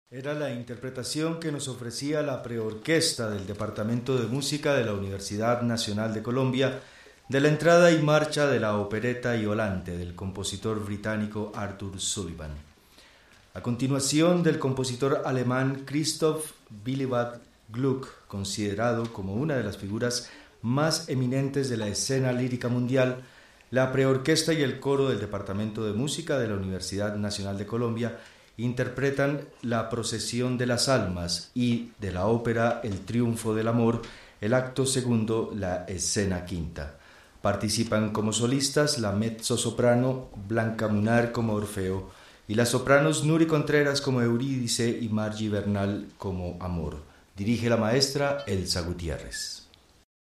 Era la interpretación que nos ofrecía la preorquesta del Departamento de Música de la Universidad Nacional de Colombia de la entrada y marcha de la opereta Iolante del compositor británico Arthur Sullivan. A continuación, del compositor alemán Christoph Willibald Gluck, considerado como una de las figuras más eminentes de la escena lírica mundial, la preorquesta y el coro del Departamento de Música de la Universidad Nacional de Colombia interpretan La Procesión de las Almas y, de la ópera El Triunfo del Amor, el acto segundo, la escena quinta. Participan como solistas la mezzosoprano Blanca Munar como Orfeo y las sopranos Nuri Contreras como Eurídice y Margie Bernal como Amor. Dirige la maestra Elsa Gutiérrez.